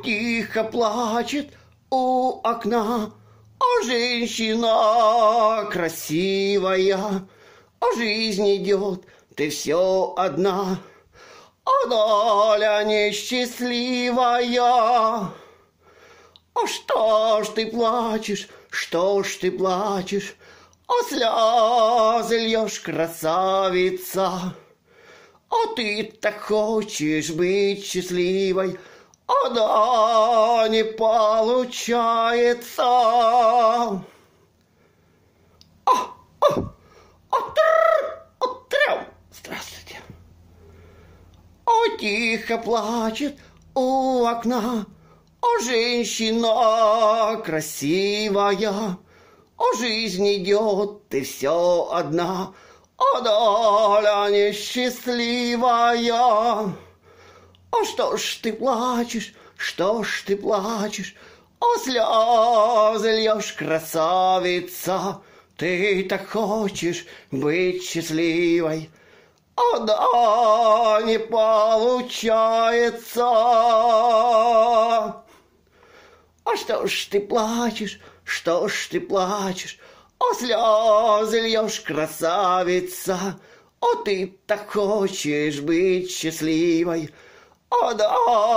тихо плачет у окна, женщина красивая, жизнь идет, ты все одна, доля несчастливая. Что ж ты плачешь, что ж ты плачешь, слезы льешь, красавица. Ты так хочешь быть счастливой, да не получается. Здравствуйте. Тихо плачет у окна, женщина красивая, жизнь идет, ты все одна, доля несчастливая. Что ж ты плачешь, что ж ты плачешь, слезы льешь, красавица. Ты так хочешь быть счастливой, да не получается. Что ж ты плачешь, что ж ты плачешь, слезы льешь, красавица. Ты так хочешь быть счастливой, да